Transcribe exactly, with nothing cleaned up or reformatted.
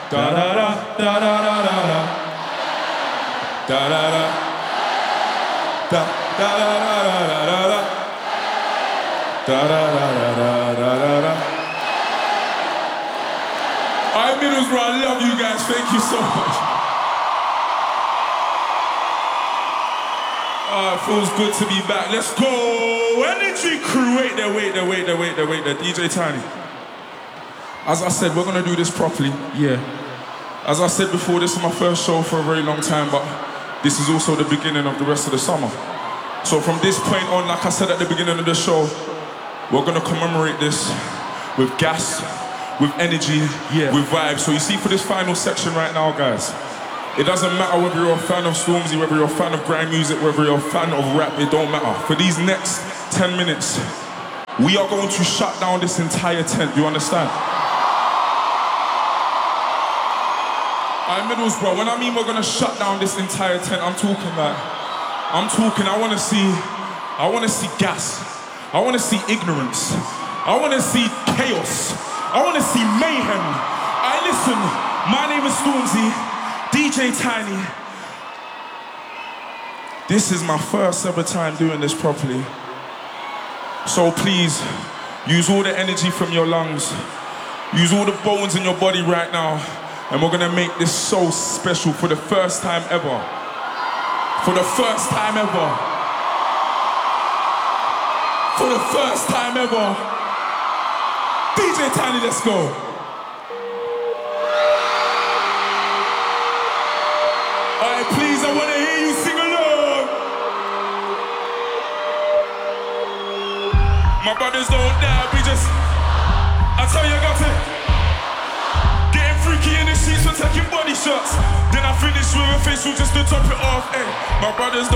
Da da da da da da da da. Da da da. Da da da da da da da. Da da da da da da da. Alright, Middlesbrough, I love you guys. Thank you so much. Oh, it feels good to be back. Let's go. Energy crew. Wait there, wait there, wait there, wait there, wait there. D J Tiny. As I said, we're gonna do this properly. Yeah. As I said before, this is my first show for a very long time, but this is also the beginning of the rest of the summer. So from this point on, like I said at the beginning of the show, we're gonna commemorate this with gas, with energy, yeah, with vibes. So you see, for this final section right now, guys, it doesn't matter whether you're a fan of Stormzy, whether you're a fan of grime music, whether you're a fan of rap, it don't matter. For these next ten minutes, we are going to shut down this entire tent, you understand? Alright, Middlesbrough, when I mean we're gonna shut down this entire tent, I'm talking like, I'm talking, I wanna see, I wanna see gas. I wanna see ignorance. I wanna see chaos. I wanna see mayhem. I listen, my name is Stormzy, D J Tiny. This is my first ever time doing this properly. So please, use all the energy from your lungs. Use all the bones in your body right now. And we're gonna make this so special for the first time ever. For the first time ever. For the first time ever. D J Tiny, let's go. Alright, please, I wanna hear you sing along. My brothers don't die, we just, I tell you, I got to freaky in the sheets for taking body shots. Then I finish with a facial just to top it off. Ay, my brothers don't